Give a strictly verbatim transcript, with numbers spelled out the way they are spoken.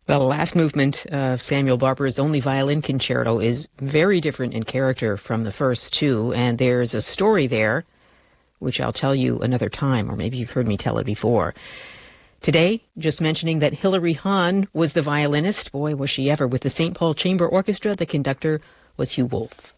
Well, the last movement of Samuel Barber's Only Violin Concerto is very different in character from the first two, and there's a story there, which I'll tell you another time, or maybe you've heard me tell it before. Today, just mentioning that Hilary Hahn was the violinist. Boy, was she ever. With the Saint Paul Chamber Orchestra, the conductor was Hugh Wolf.